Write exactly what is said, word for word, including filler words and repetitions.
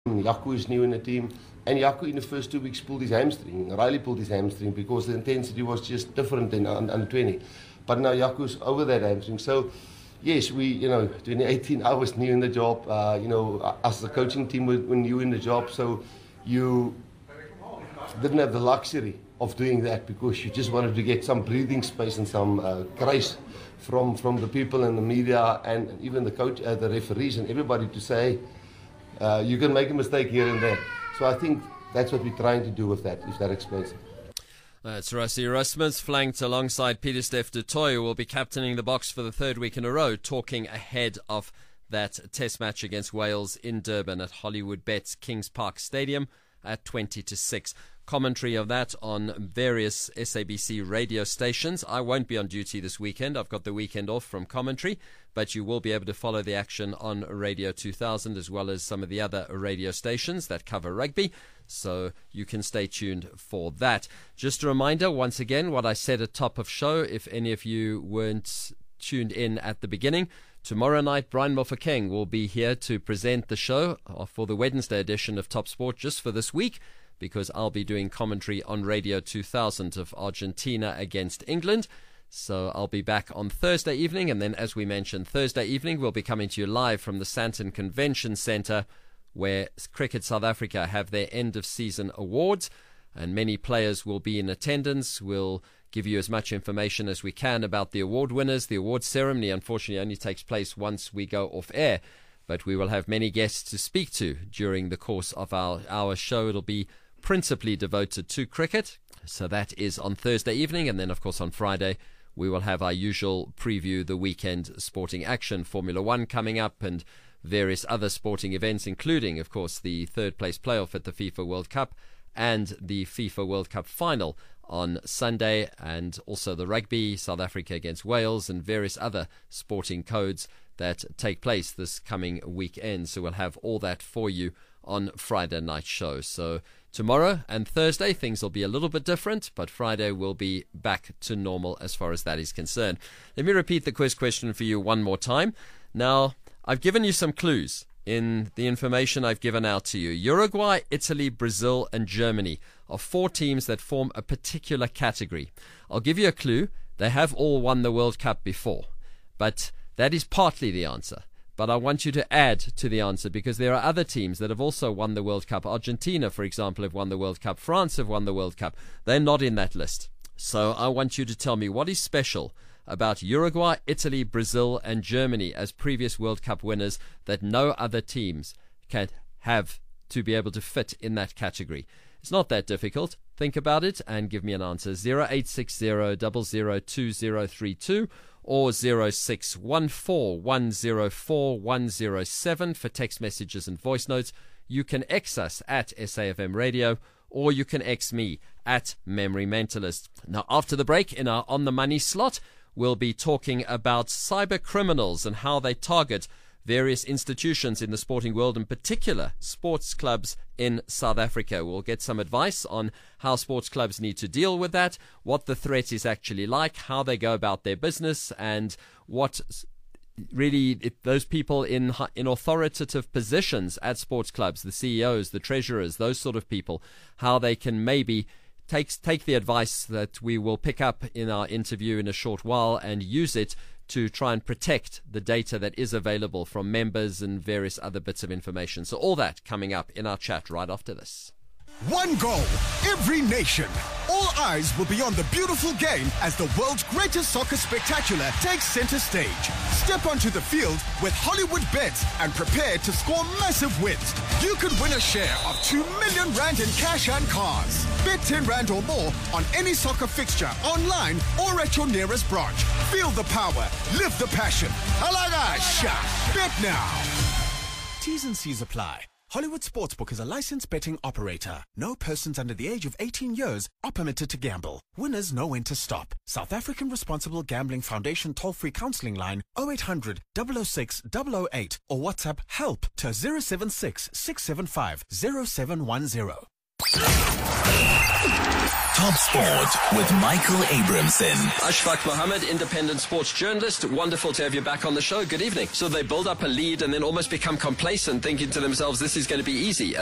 Jaco is new in the team, and Jaco in the first two weeks pulled his hamstring. Riley pulled his hamstring because the intensity was just different than under twenty. But now Jaco's over that hamstring. So, yes, we, you know, twenty eighteen, I was new in the job. Uh, you know, as the coaching team were, were new in the job, so you didn't have the luxury of doing that because you just wanted to get some breathing space and some uh, grace from from the people in the media and even the coach, uh, the referees and everybody to say, uh, you can make a mistake here and there. So I think that's what we're trying to do with that, if that explains it. That's Rassie Erasmus, flanked alongside Pieter-Steph du Toit, who will be captaining the Boks for the third week in a row, talking ahead of that test match against Wales in Durban at Hollywood Bets Kings Park Stadium at twenty to six. Commentary of that on various S A B C radio stations. I won't be on duty this weekend. I've got the weekend off from commentary, but you will be able to follow the action on Radio two thousand as well as some of the other radio stations that cover rugby. So you can stay tuned for that. Just a reminder, once again, what I said at top of show, if any of you weren't tuned in at the beginning. Tomorrow night, Brian Mofokeng will be here to present the show for the Wednesday edition of Top Sport just for this week, because I'll be doing commentary on Radio two thousand of Argentina against England. So I'll be back on Thursday evening, and then, as we mentioned, Thursday evening we'll be coming to you live from the Sandton Convention Centre, where Cricket South Africa have their end-of-season awards, and many players will be in attendance. We'll give you as much information as we can about the award winners. The award ceremony, unfortunately, only takes place once we go off air, but we will have many guests to speak to during the course of our, our show. It'll be principally devoted to cricket, so that is on Thursday evening, and then, of course, on Friday we will have our usual preview, the weekend sporting action, Formula One coming up, and various other sporting events, including, of course, the third place playoff at the FIFA World Cup and the FIFA World Cup final on Sunday, and also the rugby, South Africa against Wales, and various other sporting codes that take place this coming weekend. So we'll have all that for you on Friday night show. So tomorrow and Thursday things will be a little bit different, but Friday will be back to normal as far as that is concerned. Let me repeat the quiz question for you one more time. Now, I've given you some clues in the information I've given out to you. Uruguay, Italy, Brazil, and Germany are four teams that form a particular category. I'll give you a clue. They have all won the World Cup before, but that is partly the answer. But I want you to add to the answer, because there are other teams that have also won the World Cup. Argentina, for example, have won the World Cup. France have won the World Cup. They're not in that list. So I want you to tell me what is special about Uruguay, Italy, Brazil, and Germany as previous World Cup winners that no other teams can have to be able to fit in that category. It's not that difficult. Think about it and give me an answer. zero eight six zero, zero zero two zero three two or zero six one four, one zero four, one zero seven for text messages and voice notes. You can X us at S A F M Radio, or you can X me at Memory Mentalist. Now, after the break, in our On the Money slot, we'll be talking about cyber criminals and how they target various institutions in the sporting world, in particular sports clubs in South Africa. We'll get some advice on how sports clubs need to deal with that, what the threat is actually like, how they go about their business, and what really it, those people in in authoritative positions at sports clubs, the C E Os, the treasurers, those sort of people, how they can maybe take, take the advice that we will pick up in our interview in a short while and use it to try and protect the data that is available from members and various other bits of information. So all that coming up in our chat right after this. One goal, every nation. All eyes will be on the beautiful game as the world's greatest soccer spectacular takes center stage. Step onto the field with Hollywood Bets and prepare to score massive wins. You could win a share of two million rand in cash and cars. Bet ten rand or more on any soccer fixture, online or at your nearest branch. Feel the power, live the passion. Alagasha, bet now. T's and C's apply. Hollywood Sportsbook is a licensed betting operator. No persons under the age of eighteen years are permitted to gamble. Winners know when to stop. South African Responsible Gambling Foundation toll-free counseling line oh eight hundred, double oh six, double oh eight or WhatsApp HELP to zero seven six, six seven five, zero seven one zero. Top Sport with Michael Abramson. Ashfaq Mohammed, independent sports journalist. Wonderful to have you back on the show. Good evening. So they build up a lead and then almost become complacent, thinking to themselves, this is going to be easy.